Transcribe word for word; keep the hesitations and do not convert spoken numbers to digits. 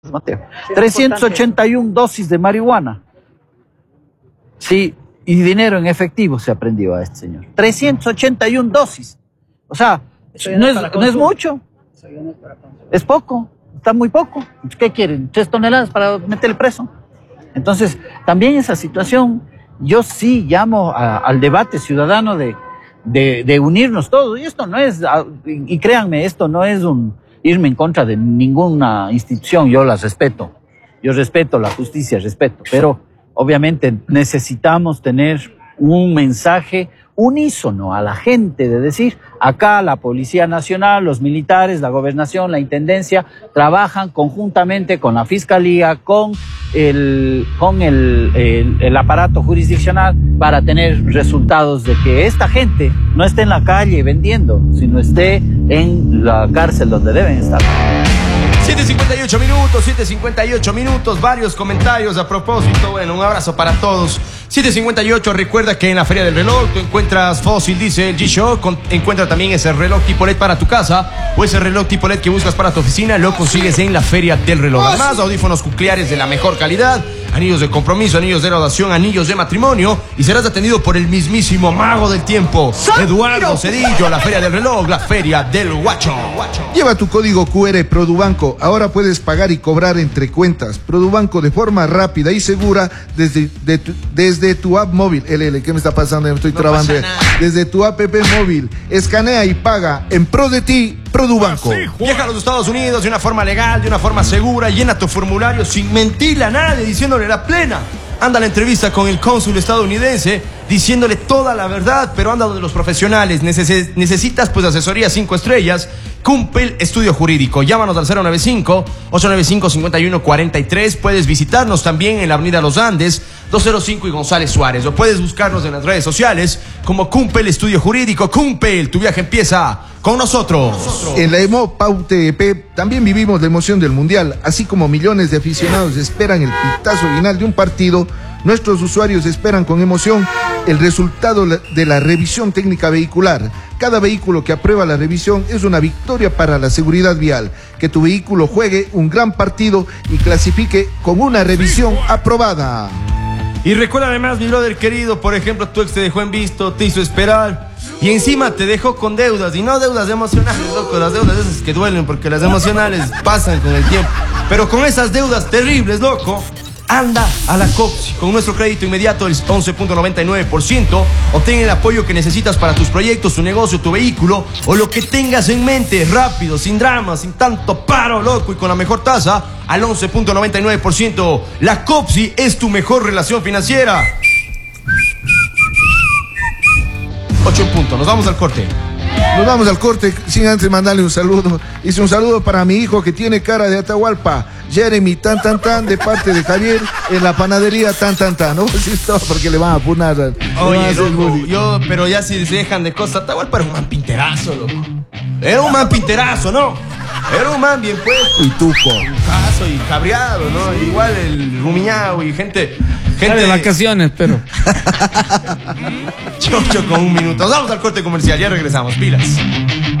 Mateo. trescientas ochenta y una dosis de marihuana. Sí, y dinero en efectivo se aprendió a este señor. trescientas ochenta y una dosis. O sea, no es, no es mucho. Es poco, está muy poco. ¿Qué quieren? ¿Tres toneladas para meterle preso? Entonces, también esa situación, yo sí llamo a, al debate ciudadano de, de, de unirnos todos. Y esto no es, y créanme, esto no es un irme en contra de ninguna institución, yo las respeto. Yo respeto la justicia, respeto, pero obviamente necesitamos tener un mensaje unísono a la gente de decir, acá la Policía Nacional, los militares, la Gobernación, la Intendencia, trabajan conjuntamente con la Fiscalía, con el, con el, el, el aparato jurisdiccional para tener resultados de que esta gente no esté en la calle vendiendo, sino esté en la cárcel donde deben estar. siete cincuenta y ocho minutos, siete cincuenta y ocho minutos, varios comentarios a propósito. Bueno, un abrazo para todos. siete cincuenta y ocho, recuerda que en la Feria del Reloj tú encuentras Fossil, dice el G-Shock. Encuentra también ese reloj tipo L E D para tu casa o ese reloj tipo L E D que buscas para tu oficina. Lo consigues en la Feria del Reloj. Además, audífonos cocleares de la mejor calidad, anillos de compromiso, anillos de graduación, anillos de matrimonio, y serás atendido por el mismísimo mago del tiempo, Eduardo Cedillo. La Feria del Reloj, la Feria del Guacho. Lleva tu código Q R Produbanco. Ahora puedes pagar y cobrar entre cuentas. Produbanco de forma rápida y segura desde, de tu, desde tu app móvil. L L, ¿qué me está pasando? Me estoy no trabando. Desde tu app móvil. Escanea y paga en pro de ti. Produbanco. Viaja a los Estados Unidos de una forma legal, de una forma segura. Llena tu formulario sin mentirle a nadie, diciéndole la plena. Anda a la entrevista con el cónsul estadounidense diciéndole toda la verdad, pero anda donde los profesionales. Neces necesitas pues asesoría cinco estrellas. Cumpel Estudio Jurídico. Llámanos al cero nueve cinco, ocho nueve cinco, cinco uno cuatro tres. Puedes visitarnos también en la Avenida Los Andes, doscientos cinco y González Suárez. O puedes buscarnos en las redes sociales como Cumpel Estudio Jurídico. Cumpel, tu viaje empieza con nosotros. En la EMO Pau T E P también vivimos la emoción del Mundial. Así como millones de aficionados esperan el pitazo final de un partido, nuestros usuarios esperan con emoción el resultado de la revisión técnica vehicular. Cada vehículo que aprueba la revisión es una victoria para la seguridad vial. Que tu vehículo juegue un gran partido y clasifique con una revisión aprobada. Y recuerda además, mi brother querido, por ejemplo, tu ex te dejó en visto, te hizo esperar y encima te dejó con deudas, y no deudas emocionales, loco, las deudas esas que duelen, porque las emocionales pasan con el tiempo. Pero con esas deudas terribles, loco, anda a la COPSI. Con nuestro crédito inmediato del once punto noventa y nueve por ciento, obtén el apoyo que necesitas para tus proyectos, tu negocio, tu vehículo o lo que tengas en mente, rápido, sin drama, sin tanto paro, loco, y con la mejor tasa al once punto noventa y nueve por ciento. La COPSI es tu mejor relación financiera. ocho puntos, nos vamos al corte. Nos vamos al corte sin antes mandarle un saludo. Hice un saludo para mi hijo que tiene cara de Atahualpa, Jeremy, tan tan tan, de parte de Javier, en la panadería tan tan tan. No, sí, esto porque le van a punar. Oye, loco, yo, pero ya si se dejan de cosas, Atahualpa era un man pinterazo, loco. Era un man pinterazo, ¿no? Era un man bien puesto. Y tuco. Un caso y cabreado, ¿no? Igual el rumiñao y gente... Gente de vacaciones, pero... Chocho con un minuto. Nos vamos al corte comercial, ya regresamos. Pilas.